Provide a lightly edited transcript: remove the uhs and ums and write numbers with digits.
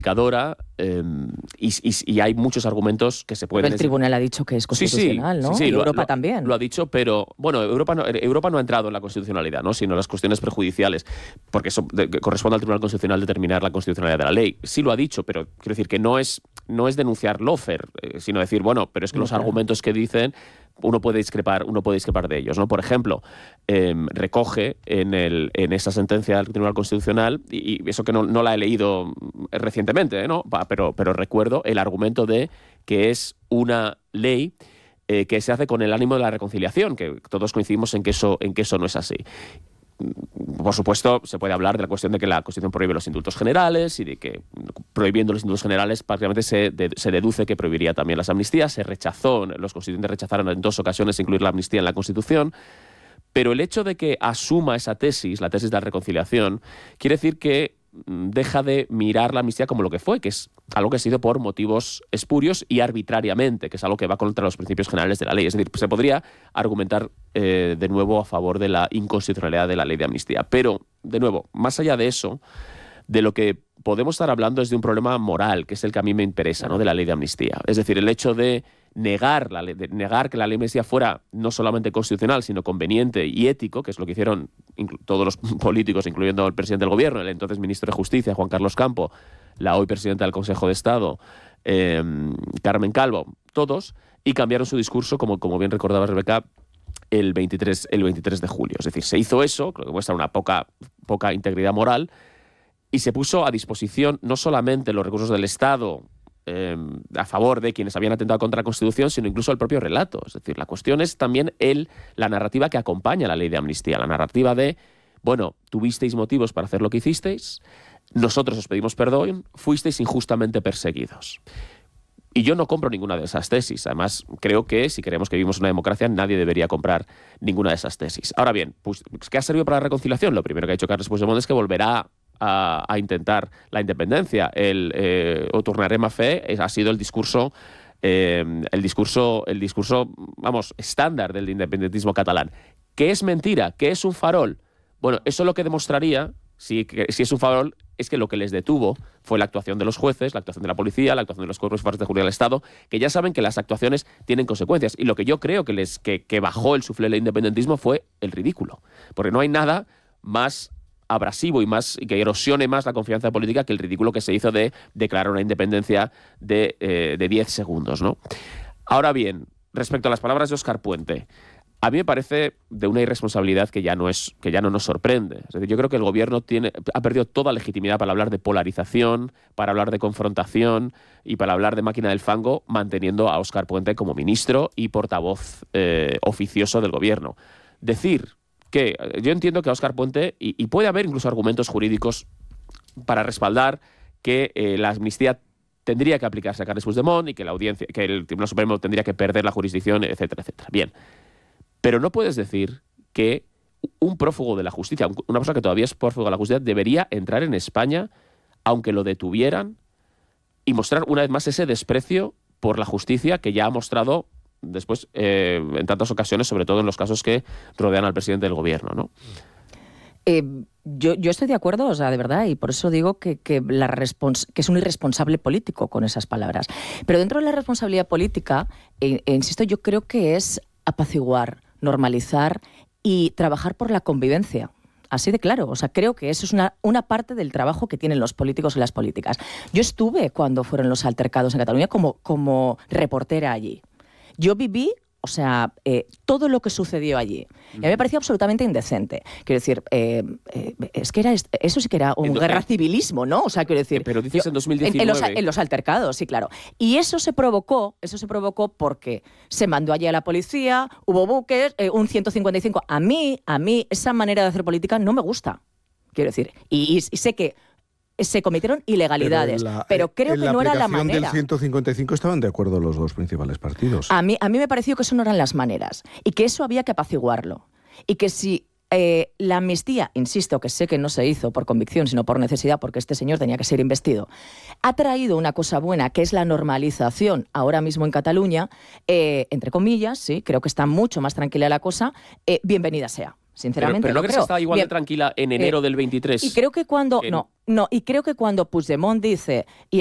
y hay muchos argumentos que se pueden... Pero el tribunal ha dicho que es constitucional, ¿no? Sí, y Europa también. Lo ha dicho, pero bueno, Europa no ha entrado en la constitucionalidad, ¿no? Sino en las cuestiones prejudiciales, porque eso corresponde al Tribunal Constitucional determinar la constitucionalidad de la ley. Sí lo ha dicho, pero quiero decir que no es denunciar lawfare, sino decir, bueno, pero es que los argumentos que dicen uno puede discrepar de ellos, ¿no? Por ejemplo, recoge en esa sentencia del Tribunal Constitucional, y eso que no la he leído recientemente, ¿no? Pero recuerdo el argumento de que es una ley que se hace con el ánimo de la reconciliación, que todos coincidimos en que eso no es así. Por supuesto, se puede hablar de la cuestión de que la Constitución prohíbe los indultos generales y de que prohibiendo los indultos generales prácticamente se deduce que prohibiría también las amnistías. Los constituyentes rechazaron en 2 ocasiones incluir la amnistía en la Constitución. Pero el hecho de que asuma esa tesis, la tesis de la reconciliación, quiere decir que deja de mirar la amnistía como lo que fue, que es algo que ha sido por motivos espurios y arbitrariamente, que es algo que va contra los principios generales de la ley. Es decir, se podría argumentar de nuevo a favor de la inconstitucionalidad de la ley de amnistía. Pero, de nuevo, más allá de eso, de lo que podemos estar hablando es de un problema moral, que es el que a mí me interesa, ¿no? De la ley de amnistía. Es decir, el hecho de negar que la ley de amnistía fuera no solamente constitucional, sino conveniente y ético, que es lo que hicieron todos los políticos, incluyendo el presidente del gobierno, el entonces ministro de Justicia, Juan Carlos Campo, la hoy presidenta del Consejo de Estado, Carmen Calvo, todos, y cambiaron su discurso, como bien recordaba Rebeca, el 23 de julio. Es decir, se hizo eso, creo que muestra una poca integridad moral, y se puso a disposición no solamente los recursos del Estado a favor de quienes habían atentado contra la Constitución, sino incluso el propio relato. Es decir, la cuestión es también la narrativa que acompaña la ley de amnistía, la narrativa de, bueno, tuvisteis motivos para hacer lo que hicisteis, nosotros os pedimos perdón, fuisteis injustamente perseguidos. Y yo no compro ninguna de esas tesis. Además, creo que si queremos que vivimos una democracia, nadie debería comprar ninguna de esas tesis. Ahora bien, pues, ¿qué ha servido para la reconciliación? Lo primero que ha dicho Carles Puigdemont es que volverá a intentar la independencia. O tornarem a fer ha sido el discurso, vamos, estándar del independentismo catalán. ¿Qué es mentira? ¿Qué es un farol? Bueno, eso lo que demostraría, si es un farol, es que lo que les detuvo fue la actuación de los jueces, la actuación de la policía, la actuación de los cuerpos y fuerzas de seguridad del Estado, que ya saben que las actuaciones tienen consecuencias. Y lo que yo creo que bajó el suflé del independentismo fue el ridículo. Porque no hay nada más abrasivo y que erosione más la confianza política que el ridículo que se hizo de declarar una independencia de 10 segundos, ¿no? Ahora bien, respecto a las palabras de Óscar Puente, a mí me parece de una irresponsabilidad que ya no nos sorprende. Es decir, yo creo que el gobierno ha perdido toda legitimidad para hablar de polarización, para hablar de confrontación y para hablar de máquina del fango, manteniendo a Óscar Puente como ministro y portavoz oficioso del gobierno. Decir que yo entiendo que a Óscar Puente, y puede haber incluso argumentos jurídicos para respaldar que la amnistía tendría que aplicarse a Carles Puigdemont y que el Tribunal Supremo tendría que perder la jurisdicción, etcétera, etcétera. Bien. Pero no puedes decir que un prófugo de la justicia, una persona que todavía es prófugo de la justicia, debería entrar en España, aunque lo detuvieran, y mostrar una vez más ese desprecio por la justicia que ya ha mostrado después en tantas ocasiones, sobre todo en los casos que rodean al presidente del gobierno, ¿no? Yo estoy de acuerdo, o sea, de verdad, y por eso digo que es un irresponsable político con esas palabras. Pero dentro de la responsabilidad política, insisto, yo creo que es apaciguar, normalizar y trabajar por la convivencia. Así de claro, o sea, creo que eso es una parte del trabajo que tienen los políticos y las políticas. Yo estuve cuando fueron los altercados en Cataluña como reportera allí. Yo viví, o sea, todo lo que sucedió allí. Y a mí me parecía absolutamente indecente. Quiero decir, es que eso sí que era un guerra civilismo, ¿no? O sea, quiero decir... Pero dices en 2019... En los altercados, sí, claro. Y eso se provocó porque se mandó allí a la policía, hubo buques, un 155. A mí, esa manera de hacer política no me gusta. Quiero decir, y sé que se cometieron ilegalidades, pero creo que no era la manera. En la aplicación del 155 estaban de acuerdo los dos principales partidos. A mí me pareció que eso no eran las maneras y que eso había que apaciguarlo. Y que si la amnistía, insisto, que sé que no se hizo por convicción, sino por necesidad, porque este señor tenía que ser investido, ha traído una cosa buena, que es la normalización ahora mismo en Cataluña, entre comillas, sí, creo que está mucho más tranquila la cosa, bienvenida sea. sinceramente. Pero ¿no crees que estaba igual de tranquila en enero del 23? Y creo que cuando... y creo que cuando Puigdemont dice...